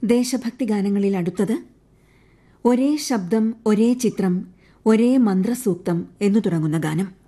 ദേശഭക്തി ഗാനങ്ങളിൽ അടുത്തത് ഒരേ ശബ്ദം ഒരേ ചിത്രം ഒരേ മന്ത്രസൂക്തം എന്നു തുടങ്ങുന്ന ഗാനം.